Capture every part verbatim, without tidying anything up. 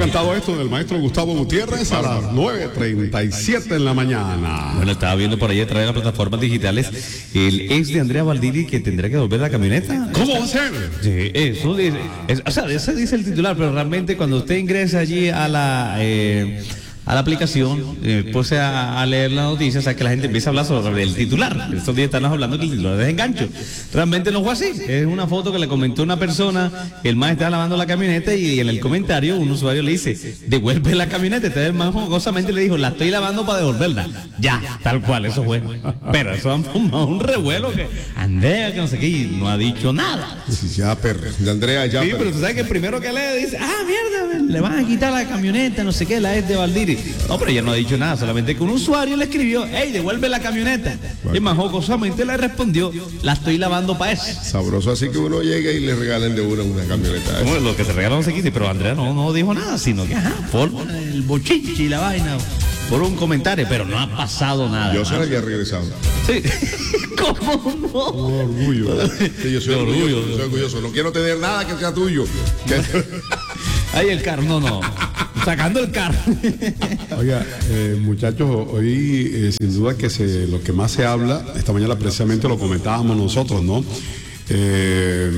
cantado esto del maestro Gustavo Gutiérrez a las nueve treinta y siete en la mañana. Bueno, estaba viendo por ahí a través de las plataformas digitales el ex de Andrea Valdiri que tendrá que devolver la camioneta. ¿Cómo va a ser? Sí, eso dice, es, o sea, eso dice el titular, pero realmente cuando usted ingresa allí a la eh, a la aplicación, eh, puse a, a leer la noticia, o sea que la gente empieza a hablar sobre el titular. Estos días están hablando que el titular es engancho. Realmente no fue así. Es una foto que le comentó una persona, el man estaba lavando la camioneta y en el comentario un usuario le dice, devuelve la camioneta. Entonces el man jugosamente le dijo, la estoy lavando para devolverla. Ya, tal cual, eso fue. Pero eso han formado un revuelo que Andrea, que no sé qué, y no ha dicho nada. Sí, ya, perro. De Andrea, ya. Sí, perro. pero tú sabes que el primero que lee dice, ah, mierda, le van a quitar la camioneta, no sé qué, la es de Valdiri. No, pero ella no ha dicho nada, solamente que un usuario le escribió, hey, devuelve la camioneta. Bueno. Y el man jocosamente le respondió, la estoy lavando para eso. Sabroso, así que uno llega y le regalen de una una camioneta. Bueno, lo que se regalan no se quite, pero Andrea no, no dijo nada, sino que, ajá, por el bochinche y la vaina, por un comentario, pero no ha pasado nada. Yo se la había regresado. Sí. ¿Cómo no? Un orgullo. Sí, yo soy orgulloso, orgullo, soy orgulloso. No quiero tener nada que sea tuyo. Ahí el carro, no, no. Sacando el carro. Oiga, eh, muchachos, hoy eh, sin duda que se, lo que más se habla, esta mañana precisamente lo comentábamos nosotros, ¿no? Eh,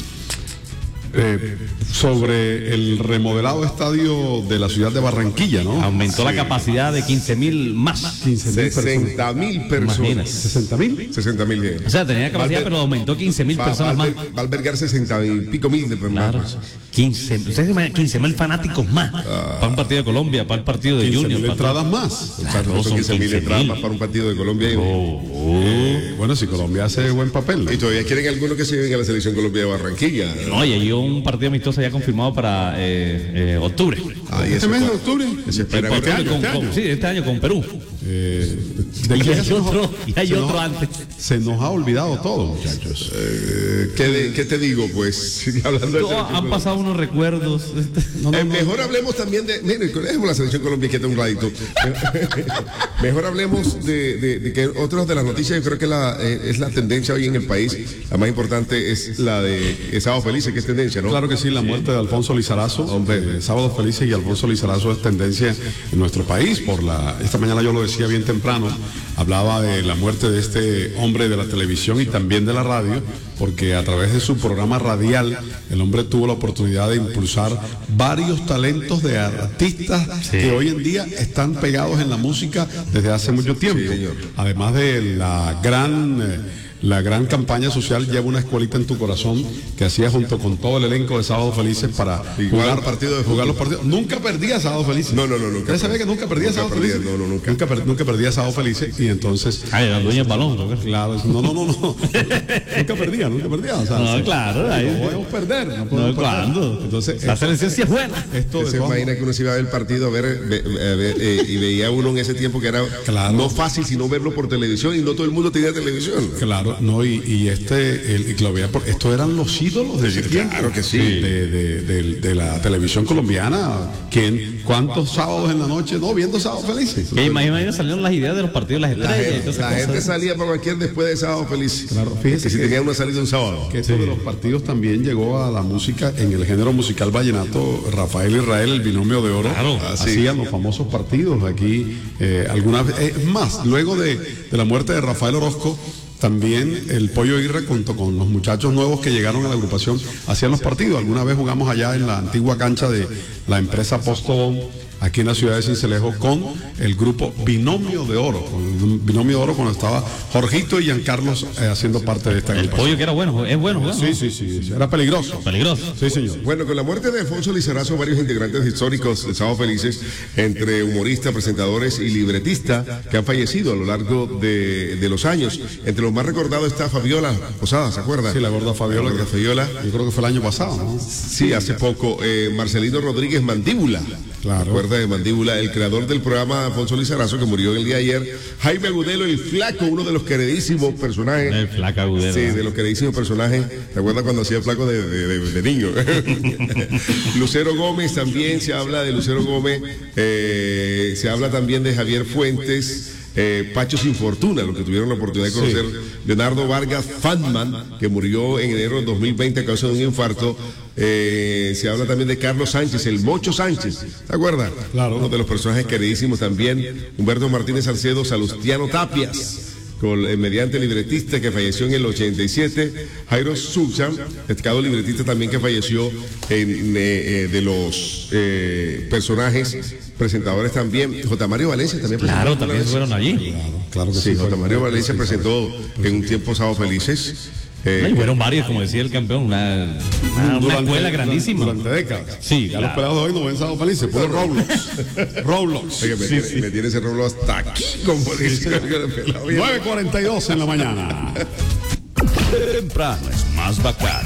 eh, sobre el remodelado estadio de la ciudad de Barranquilla, ¿no? Aumentó sí. la capacidad de quince mil más. sesenta mil personas. ¿sesenta mil? sesenta mil. O sea, tenía capacidad, pero aumentó quince mil personas va, más. Va a albergar sesenta y pico mil de personas. Claro. quince mil fanáticos más. Ah, para un partido de Colombia, para el partido de Junior. Mil entradas más. Claro, no son quince mil entradas más para un partido de Colombia. Oh, oh. Eh, bueno, si Colombia hace buen papel, ¿no? Y todavía quieren algunos que se lleven a la selección Colombia de Barranquilla. No, y hay un partido amistoso ya confirmado para eh, eh, octubre. Ah, ¿y ese mes de octubre? Se espera este, año, con, este año. Con, sí, este año con Perú. Eh, ¿de y, hay otro, y hay otro nos, antes. Se nos ha olvidado todo, muchachos. Eh, ¿qué, de, ¿Qué te digo, pues? Hablando de han pasado unos recuerdos. No, no, eh, mejor no, hablemos también de... Miren, dejemos la selección Colombia quieta un radito. Mejor hablemos de, de, de que otras de las noticias, yo creo que la, eh, es la tendencia hoy en el país. La más importante es la de Sábado Felices, que es tendencia, ¿no? Claro que sí, la muerte de Alfonso Lizarazo. Hombre, eh, Sábado Felices y Alfonso Lizarazo es tendencia en nuestro país. Por la Esta mañana yo lo decía bien temprano, hablaba de la muerte de este hombre de la televisión y también de la radio, porque a través de su programa radial, el hombre tuvo la oportunidad de impulsar varios talentos de artistas sí. que hoy en día están pegados en la música desde hace mucho tiempo. Sí, además de la gran... Eh, La gran campaña social Lleva una escuelita en tu corazón, que hacía junto con todo el elenco de Sábado Felices para jugar, partido de jugar los partidos. Nunca perdía Sábado Felices. No, no, no, nunca. ¿Usted sabía que nunca perdía nunca Sábado perdía, Felices? No, no, nunca. Nunca, per, nunca perdía Sábado Felices y entonces... Ay, era dueño del balón, ¿no? Claro, no, no, no, no. nunca perdía, nunca perdía. O sea, no, se, claro. Ahí, no podemos perder. No podemos no, ¿cuándo? Entonces, la selección sí es buena. Esto se imagina que uno se iba a ver el partido a ver, ve, ve, ve, eh, y veía uno en ese tiempo que era claro. no fácil sino verlo por televisión y no todo el mundo tenía televisión. Claro, no, y, y este, el, y lo veía por, estos eran los ídolos de ese tiempo. Claro que sí. De, de, de, de la televisión colombiana. ¿Quién, ¿Cuántos sábados en la noche? No, viendo Sábado Felices. Que imagínate, salieron las ideas de los partidos, las estrellas. La gente, la gente salía para cualquier después de Sábado Felices. Claro, fíjese que si tenía una salida un sábado. Que eso sí. de los partidos también llegó a la música, en el género musical vallenato. Rafael Israel, el binomio de oro, claro, hacían sí. los famosos partidos aquí. Eh, alguna vez, es más, luego de, de la muerte de Rafael Orozco, también el Pollo Irre junto con los muchachos nuevos que llegaron a la agrupación hacían los partidos. Alguna vez jugamos allá en la antigua cancha de la empresa Postobón, aquí en la ciudad de Sincelejo, con el grupo Binomio de Oro, con el Binomio de Oro cuando estaba Jorgito y Giancarlos eh, haciendo parte de esta el agrupación. El Pollo que era bueno, es bueno, ¿no? Sí, sí, sí, sí, era peligroso. Peligroso. Sí, señor. Bueno, con la muerte de Alfonso Lizarazo, varios integrantes históricos de Sábado Felices, entre humoristas, presentadores y libretistas que han fallecido a lo largo de, de los años. Entre los más recordados está Fabiola Posada, ¿se acuerda? Sí, la gorda Fabiola. La gorda Fabiola. Yo creo que fue el año pasado, ¿no? Sí, hace poco. Eh, Marcelino Rodríguez Mandíbula. Claro. De Mandíbula, el creador del programa Alfonso Lizarazo, que murió el día de ayer. Jaime Agudelo, el Flaco, uno de los queridísimos personajes. El Flaco Agudelo. Sí, de los queridísimos personajes. ¿Te acuerdas cuando hacía Flaco de, de, de, de niño? Lucero Gómez, también se habla de Lucero Gómez. Eh, se habla también de Javier Fuentes. eh, Pacho Sin Fortuna, los que tuvieron la oportunidad de conocer. Sí. Leonardo Vargas Fatman, que murió en enero de dos mil veinte a causa de un infarto. Eh, se habla también de Carlos Sánchez, el Mocho Sánchez, ¿te acuerdas? Claro. Uno de los personajes queridísimos también. Humberto Martínez Salcedo, Salustiano Tapias, con el mediante libretista que falleció en el ochenta y siete, Jairo Sucham, destacado libretista también que falleció en, eh, de los eh, personajes, presentadores también. J. Mario Valencia también presentó. Claro, también fueron allí. Claro, claro que sí. sí. J. Mario Valencia presentó en un tiempo Sábado Felices. Eh, fueron varios, como decía el campeón, una, una, una escuela grandísima. Durante décadas. Sí, ya claro. Los pelados de hoy no ven Sábado Felices, puro Roblox. Roblox. Oye, me, sí, tiene, sí. me tiene ese Roblox hasta aquí, como dice el pelado. nueve cuarenta y dos en la mañana. Temprano es más bacán.